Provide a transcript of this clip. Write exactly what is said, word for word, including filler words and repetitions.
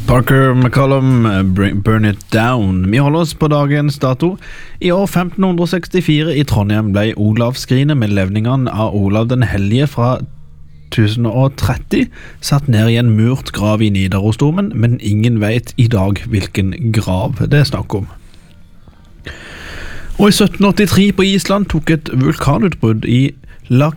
Parker McCollum, Burn It Down. Vi holder oss på dagens dato. I år femten sekstifire i Trondheim ble Olavskrinet med levningene av Olav den Hellige fra tusen og tretti satt ned i en murt grav i Nidarosdomen, men ingen vet i dag hvilken grav det er snakk om. Og i sytten åttitre på Island tok et vulkanutbrudd i La